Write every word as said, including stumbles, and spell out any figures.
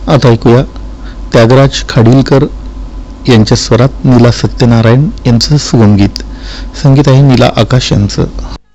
आता ऐकूया त्यागराज खाडीलकर यांच्या स्वरात नीला सत्यनारायण यांचं सुगम गीत. संगीत आहे नीला आकाश यांचं.